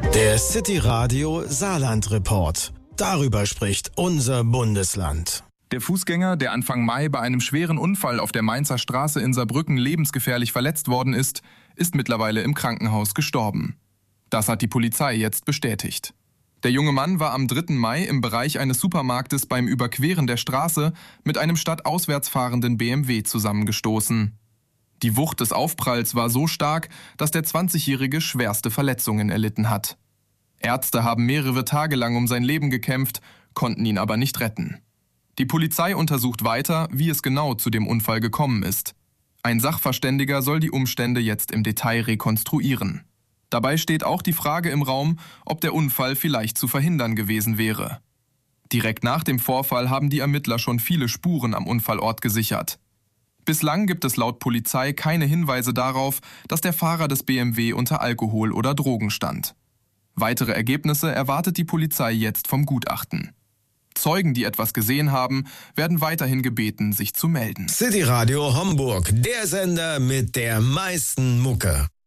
Der City Radio Saarland Report. Darüber spricht unser Bundesland. Der Fußgänger, der Anfang Mai bei einem schweren Unfall auf der Mainzer Straße in Saarbrücken lebensgefährlich verletzt worden ist, ist mittlerweile im Krankenhaus gestorben. Das hat die Polizei jetzt bestätigt. Der junge Mann war am 3. Mai im Bereich eines Supermarktes beim Überqueren der Straße mit einem stadtauswärts fahrenden BMW zusammengestoßen. Die Wucht des Aufpralls war so stark, dass der 20-Jährige schwerste Verletzungen erlitten hat. Ärzte haben mehrere Tage lang um sein Leben gekämpft, konnten ihn aber nicht retten. Die Polizei untersucht weiter, wie es genau zu dem Unfall gekommen ist. Ein Sachverständiger soll die Umstände jetzt im Detail rekonstruieren. Dabei steht auch die Frage im Raum, ob der Unfall vielleicht zu verhindern gewesen wäre. Direkt nach dem Vorfall haben die Ermittler schon viele Spuren am Unfallort gesichert. Bislang gibt es laut Polizei keine Hinweise darauf, dass der Fahrer des BMW unter Alkohol oder Drogen stand. Weitere Ergebnisse erwartet die Polizei jetzt vom Gutachten. Zeugen, die etwas gesehen haben, werden weiterhin gebeten, sich zu melden. City Radio Homburg, der Sender mit der meisten Mucke.